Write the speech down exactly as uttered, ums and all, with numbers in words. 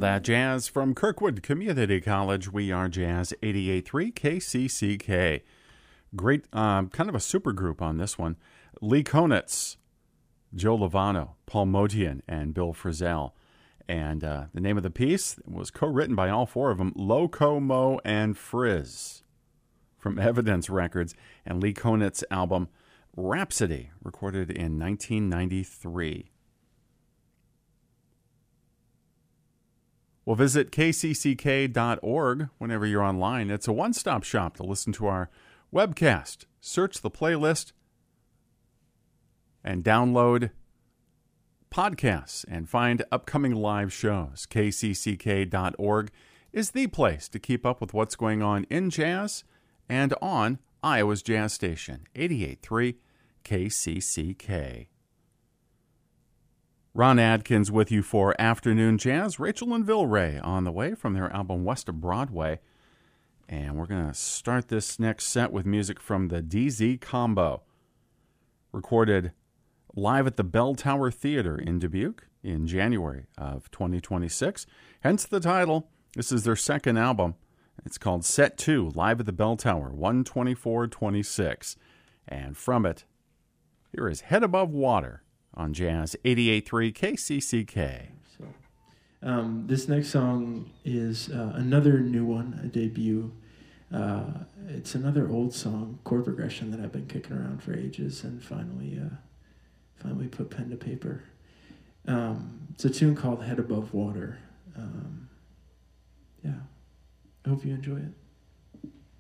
that jazz from Kirkwood Community College. We are Jazz eighty-eight point three K C C K. Great, um, kind of a super group on this one. Lee Konitz, Joe Lovano, Paul Motian, and Bill Frisell. And uh, the name of the piece was co-written by all four of them, Loco, Mo, and Frizz, from Evidence Records, and Lee Konitz's album Rhapsody, recorded in nineteen ninety-three. Well, visit K C C K dot org whenever you're online. It's a one-stop shop to listen to our webcast. Search the playlist and download podcasts and find upcoming live shows. K C C K dot org is the place to keep up with what's going on in jazz and on Iowa's Jazz Station, eighty-eight point three K C C K. Ron Adkins with you for Afternoon Jazz. Rachel and Vilray on the way from their album West of Broadway. And we're going to start this next set with music from the D Z Combo, recorded live at the Bell Tower Theater in Dubuque in January of twenty twenty-six. Hence the title. This is their second album. It's called Set two, live at the Bell Tower, one twenty-four twenty-six. And from it, here is Head Above Water on Jazz eighty-eight point three K C C K. So, um, this next song is uh, another new one, a debut. Uh, it's another old song, chord progression that I've been kicking around for ages, and finally, uh, finally put pen to paper. Um, it's a tune called Head Above Water. Um, yeah, I hope you enjoy it.